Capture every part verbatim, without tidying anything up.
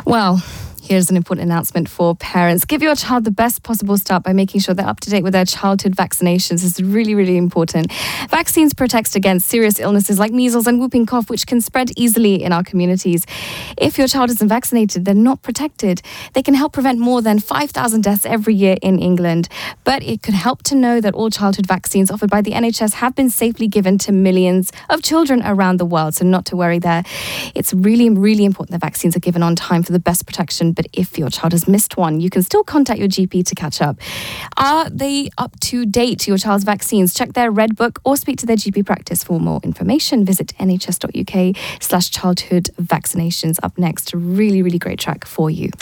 Well, here's an important announcement for parents. Give your child the best possible start by making sure they're up to date with their childhood vaccinations. It's really, really important. Vaccines protect against serious illnesses like measles and whooping cough, which can spread easily in our communities. If your child isn't vaccinated, they're not protected. They can help prevent more than five thousand deaths every year in England. But it could help to know that all childhood vaccines offered by the N H S have been safely given to millions of children around the world. So not to worry there. It's really, really important that vaccines are given on time for the best protection. But if your child has missed one, you can still contact your G P to catch up. Are they up to date, your child's vaccines? Check their Red Book or speak to their G P practice for more information. Visit nhs.uk slash childhood vaccinations. Up next, a really, really great track for you.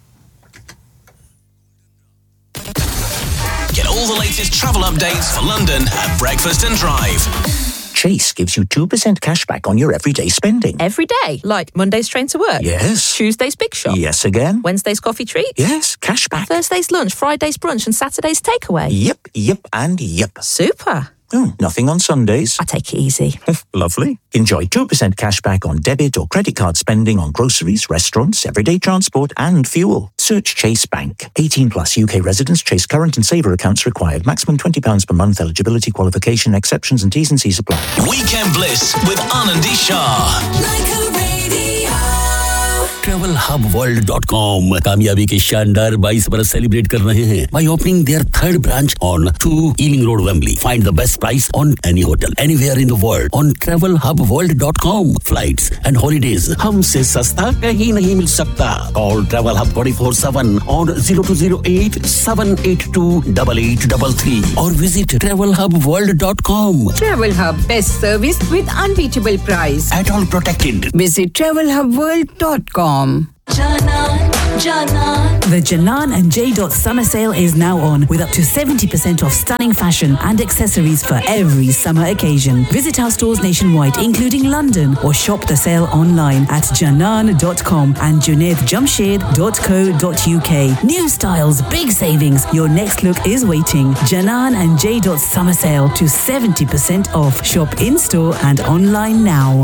Get all the latest travel updates for London at Breakfast and Drive. Chase gives you two percent cash back on your everyday spending. Every day? Like Monday's train to work? Yes. Tuesday's big shop? Yes again. Wednesday's coffee treat? Yes, cash back. Thursday's lunch, Friday's brunch and Saturday's takeaway? Yep, yep and yep. Super. Oh, nothing on Sundays. I take it easy. Lovely. Enjoy two percent cash back on debit or credit card spending on groceries, restaurants, everyday transport and fuel. Search Chase Bank. eighteen plus U K residents. Chase current and saver accounts required. Maximum twenty pounds per month. Eligibility, qualification, exceptions and T's and C's apply. Weekend Bliss with Anandi Shah. Like a radio. travel hub world dot com कामयाबी के शानदार बाईस बरस celebrate कर रहे हैं by opening their third branch on two Ealing Road, Wembley. Find the best price on any hotel anywhere in the world on travel hub world dot com. Flights and holidays हमसे सस्ता कहीं नहीं मिल सकता. Call Travel Hub twenty-four seven on zero two zero eight seven eight two eight eight three three or visit travel hub world dot com. Travel Hub, best service with unbeatable price. At all protected. Visit travel hub world dot com. Janan, Janan. The Janan and J. Summer Sale is now on with up to seventy percent off stunning fashion and accessories for every summer occasion. Visit our stores nationwide, including London, or shop the sale online at janan dot com and junaid jamshed dot co dot uk. New styles, big savings. Your next look is waiting. Janan and J. Summer Sale to seventy percent off. Shop in-store and online now.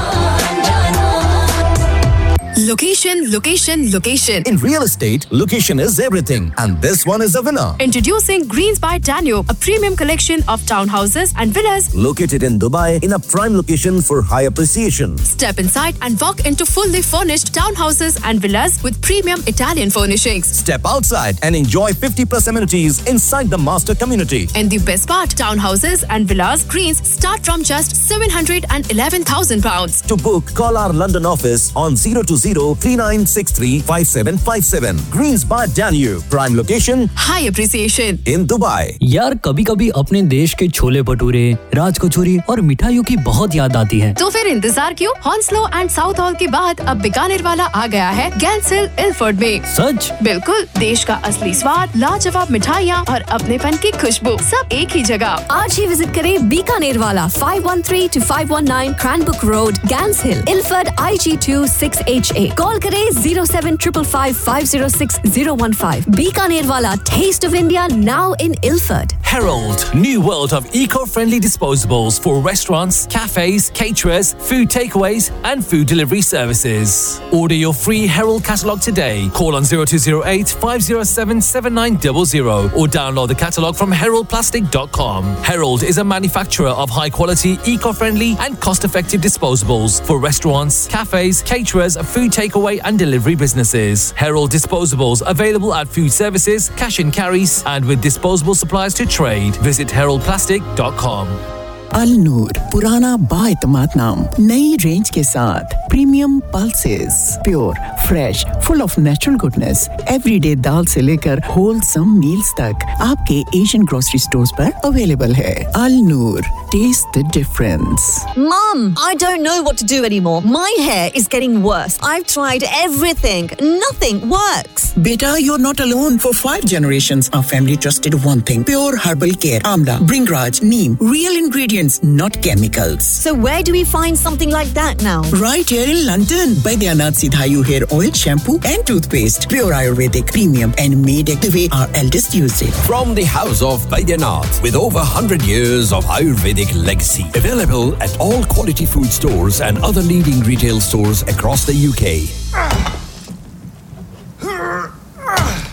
Location, location, location. In real estate, location is everything. And this one is a winner. Introducing Greens by Danube, a premium collection of townhouses and villas located in Dubai in a prime location for high appreciation. Step inside and walk into fully furnished townhouses and villas with premium Italian furnishings. Step outside and enjoy fifty plus amenities inside the master community. And the best part, townhouses and villas Greens start from just seven hundred eleven thousand pounds. To book, call our London office on zero two zero three nine six three five seven five seven. Greens by Danube. Prime location. High appreciation. In Dubai. यार कभी कभी अपने देश के छोले भटूरे, राज कचौरी और मिठाइयों की बहुत याद आती है. तो फिर इंतजार क्यों? हॉन्सलो एंड साउथ हॉल के बाद अब बीकानेर वाला आ गया है गैंस हिल इल्फर्ड में. सच? बिल्कुल. देश का असली स्वाद, लाजवाब मिठाइयाँ और अपनेपन की खुशबू सब एक ही जगह. आज ही विजिट करें बीकानेर वाला five one three to five one nine Cranbrook Road, Gans Hill, Ilford I G two six H A. Call करें zero seven five five five zero six zero one five. Bikaner वाला, taste of India now in Ilford. Herald, new world of eco-friendly disposables for restaurants, cafes, caterers, food takeaways and food delivery services. Order your free Herald catalogue today. Call on zero two zero eight five zero seven seven nine zero zero or download the catalogue from herald plastic dot com. Herald is a manufacturer of high-quality, eco-friendly and cost-effective disposables for restaurants, cafes, caterers, food takeaway and delivery businesses. Herald disposables available at food services, cash and carries and with disposable supplies to trade. Visit herald plastic dot com. अल नूर, पुराना बाएतमाद नाम, नई range के साथ premium pulses, pure, fresh, full of natural goodness, everyday दाल से लेकर wholesome meals तक आपके Asian grocery stores पर अवेलेबल है. अल नूर, taste the difference. Mom, I don't know what to do anymore. My hair is getting worse. I've tried everything. Nothing works. Beta, you're not alone. For five generations, our family trusted one thing. Pure herbal care. Amla, Bringraj, Neem. Real ingredients, not chemicals. So where do we find something like that now? Right here in London. Baidyanath Sidhayu hair oil, shampoo and toothpaste. Pure Ayurvedic, premium and made the way our eldest used it. From the house of Baidyanath, with over one hundred years of Ayurvedic legacy. Available at all quality food stores and other leading retail stores across the U K.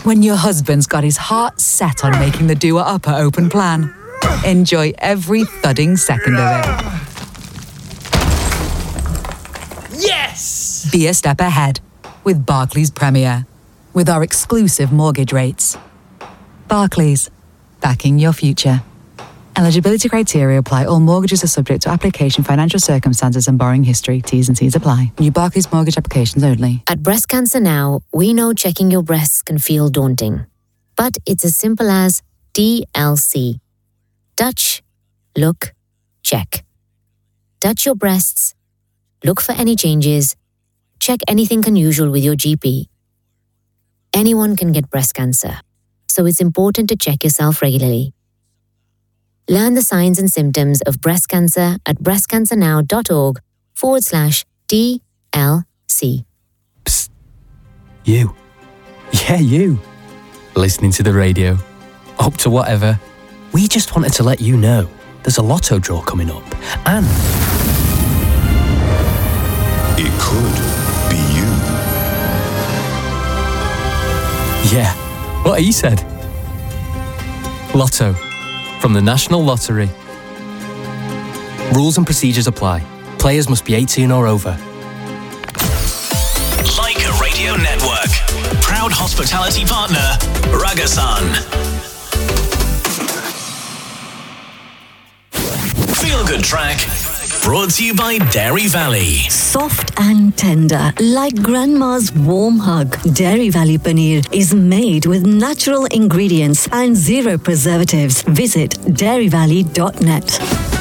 When your husband's got his heart set on making the Dua Upper open plan. Enjoy every thudding second of it. Yes! Be a step ahead with Barclays Premier. With our exclusive mortgage rates. Barclays, backing your future. Eligibility criteria apply. All mortgages are subject to application, financial circumstances and borrowing history. T's and C's apply. New Barclays mortgage applications only. At Breast Cancer Now, we know checking your breasts can feel daunting. But it's as simple as D L C. Touch, look, check. Touch your breasts, look for any changes, check anything unusual with your G P. Anyone can get breast cancer, so it's important to check yourself regularly. Learn the signs and symptoms of breast cancer at breastcancernow.org forward slash DLC. Psst. You. Yeah, you. Listening to the radio. Up to whatever. We just wanted to let you know there's a lotto draw coming up. And it could be you. Yeah, what he said. Lotto. From the National Lottery. Rules and procedures apply. Players must be eighteen or over. Like a Radio Network. Proud hospitality partner, Ragasan. Feel Good Track. Brought to you by Dairy Valley. Soft and tender, like grandma's warm hug. Dairy Valley Paneer is made with natural ingredients and zero preservatives. Visit dairy valley dot net.